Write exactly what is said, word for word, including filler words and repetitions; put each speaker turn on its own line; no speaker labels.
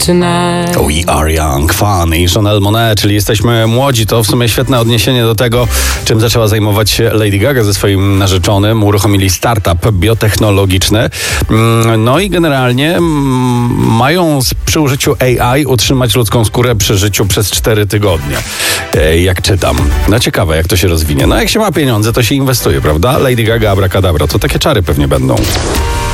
tonight.
We are young, fun i Chanel Monáe, czyli jesteśmy młodzi. To w sumie świetne odniesienie do tego, czym zaczęła zajmować się Lady Gaga ze swoim narzeczonym. Uruchomili startup biotechnologiczny. No i generalnie mają przy użyciu A I utrzymać ludzką skórę przy życiu przez cztery tygodnie. Jak czytam. No ciekawe, jak to się rozwinie. No jak się ma pieniądze, to się inwestuje, prawda? Lady Gaga, abracadabra, to takie czary pewnie będą.